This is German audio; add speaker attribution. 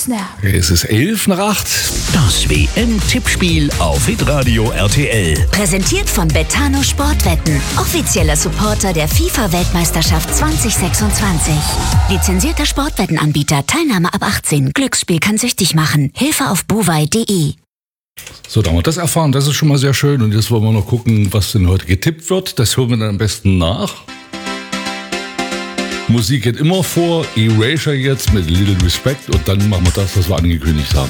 Speaker 1: Snap.
Speaker 2: Es ist 7:11.
Speaker 3: Das WM-Tippspiel auf Hitradio RTL.
Speaker 4: Präsentiert von Betano Sportwetten, offizieller Supporter der FIFA-Weltmeisterschaft 2026. Lizenzierter Sportwettenanbieter, Teilnahme ab 18. Glücksspiel kann süchtig machen. Hilfe auf buwei.de.
Speaker 2: So, da haben wir das erfahren. Das ist schon mal sehr schön. Und jetzt wollen wir noch gucken, was denn heute getippt wird. Das hören wir dann am besten nach. Musik geht immer vor. Erasure jetzt mit Little Respect. Und dann machen wir das, was wir angekündigt haben.